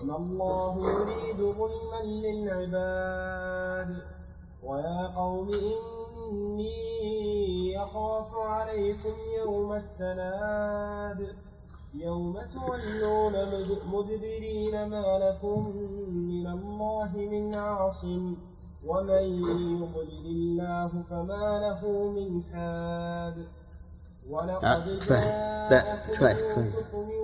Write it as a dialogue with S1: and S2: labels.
S1: وما الله يريد ظلما للعباد. ويا قوم إني أخاف عليكم يوم التناد يوم تولون مدبرين ما لكم من الله من عاصم ومن يضلل الله فما له من هاد. ولقد جاءكم